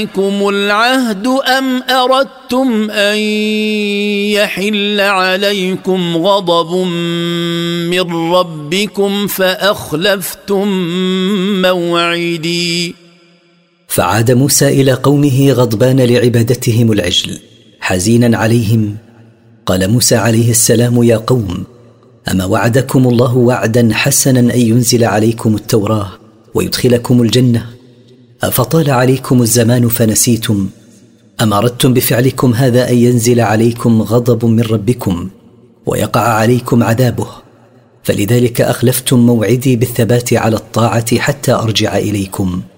عليكم العهد أم أردتم أن يحل عليكم غضب من ربكم فأخلفتم موعدي. فعاد موسى إلى قومه غضبان لعبادتهم العجل حزينا عليهم. قال موسى عليه السلام: يا قوم، أما وعدكم الله وعدا حسنا أن ينزل عليكم التوراة ويدخلكم الجنة، أفطال عليكم الزمان فنسيتم؟ أم أردتم بفعلكم هذا أن ينزل عليكم غضب من ربكم ويقع عليكم عذابه؟ فلذلك أخلفتم موعدي بالثبات على الطاعة حتى أرجع إليكم.